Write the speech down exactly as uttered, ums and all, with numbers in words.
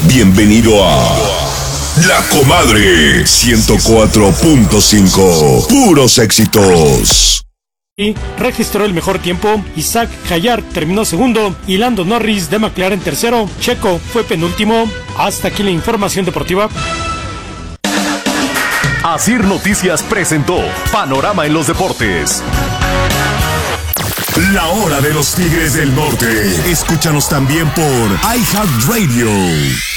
Bienvenido a La Comadre ciento cuatro punto cinco. Puros éxitos. Y registró el mejor tiempo. Isaac Hayar terminó segundo y Lando Norris de McLaren tercero. Checo fue penúltimo. Hasta aquí la información deportiva. Asir Noticias presentó Panorama en los Deportes. La hora de los Tigres del Norte. Escúchanos también por iHeartRadio.